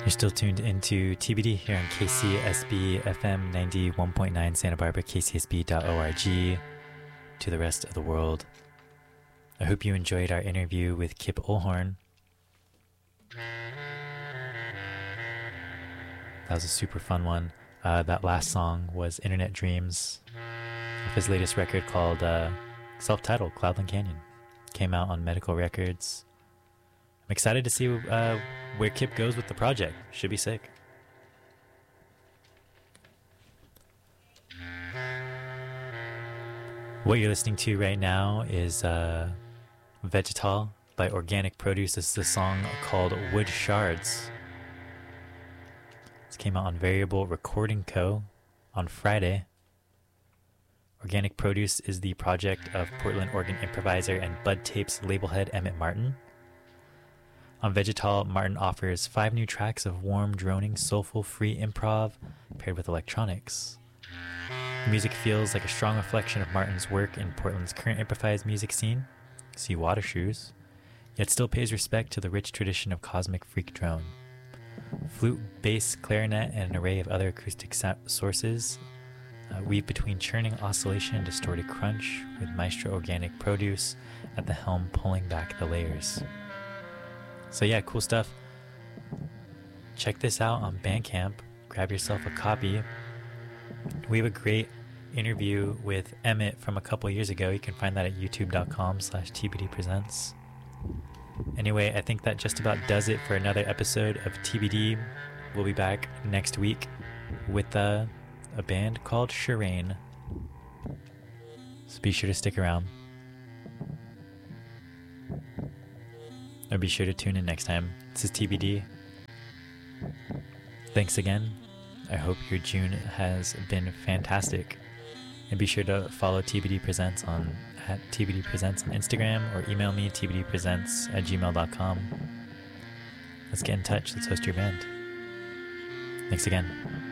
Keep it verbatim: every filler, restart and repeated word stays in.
You're still tuned into T B D here on K C S B F M ninety-one point nine Santa Barbara, K C S B dot org, to the rest of the world. I hope you enjoyed our interview with Kip Olhorn. That was a super fun one. Uh, that last song was Internet Dreams of his latest record called uh, self-titled Cloudland Canyon. Came out on Medical Records. I'm excited to see uh, where Kip goes with the project. Should be sick. What you're listening to right now is uh, Vegetal by Organic Produce. This is a song called Wood Shards. This came out on Variable Recording Co. on Friday. Organic Produce is the project of Portland, Oregon improviser and Bud Tapes label head Emmett Martin. On Vegetal, Martin offers five new tracks of warm, droning, soulful, free improv paired with electronics. The music feels like a strong reflection of Martin's work in Portland's current improvised music scene, see Water Shoes, yet still pays respect to the rich tradition of Cosmic Freak Drone. Flute, bass, clarinet, and an array of other acoustic so- sources uh, weave between churning oscillation and distorted crunch, with Maestro Organic Produce at the helm pulling back the layers. So yeah, cool stuff. Check this out on Bandcamp. Grab yourself a copy. We have a great interview with Emmett from a couple years ago. You can find that at youtube.com slash tbdpresents. Anyway, I think that just about does it for another episode of T B D. We'll be back next week with uh, a band called Shireen. So be sure to stick around. Or be sure to tune in next time. This is T B D. Thanks again. I hope your June has been fantastic. And be sure to follow T B D Presents on at T B D Presents on Instagram, or email me T B D Presents at gmail dot com. Let's get in touch. Let's host your band. Thanks again.